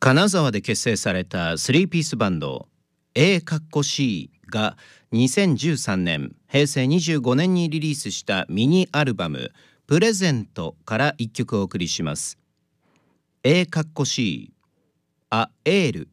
金沢で結成された3ピースバンド A∠C が2013年平成25年にリリースしたミニアルバムプレゼントから1曲お送りします。 A∠C Aエール